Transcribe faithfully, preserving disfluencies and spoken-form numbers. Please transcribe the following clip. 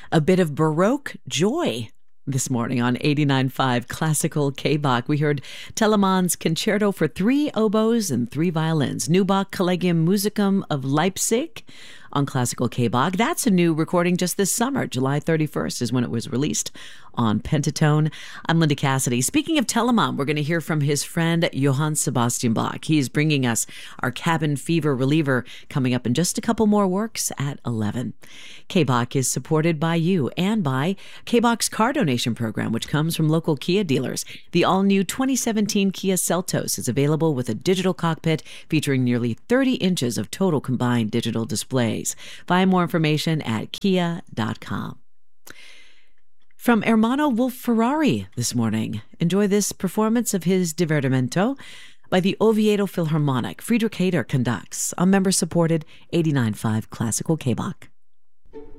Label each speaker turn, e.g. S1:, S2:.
S1: A bit of Baroque joy this morning on eighty-nine point five Classical K-Bach. We heard Telemann's Concerto for three oboes and three violins, Neubach Collegium Musicum of Leipzig on Classical K-Bach. That's a new recording just this summer. July thirty-first is when it was released on Pentatone. I'm Linda Cassidy. Speaking of Telemann, we're going to hear from his friend Johann Sebastian Bach. He's bringing us our Cabin Fever reliever coming up in just a couple more works at eleven. K-Bach is supported by you and by K-Bach's car donation program, which comes from local Kia dealers. The all-new twenty seventeen Kia Seltos is available with a digital cockpit featuring nearly thirty inches of total combined digital displays. Find more information at kia dot com. From Ermanno Wolf-Ferrari this morning, enjoy this performance of his Divertimento by the Oviedo Philharmonic. Friedrich Hader conducts, a member-supported eighty-nine point five Classical K-Bach.